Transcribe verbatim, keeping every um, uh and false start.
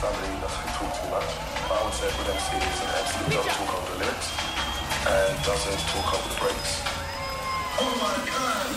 somebody who doesn't talk too much. But I would say with M C is an M C who doesn't talk over the lyrics and doesn't talk over the breaks. Oh my God!